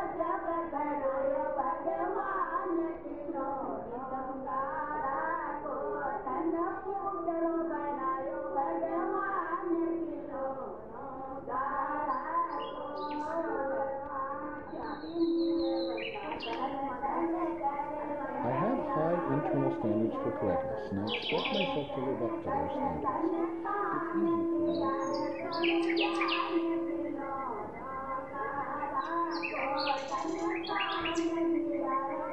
I have high internal standards for correctness, and I expect myself to live up to those standards. It's easy for me.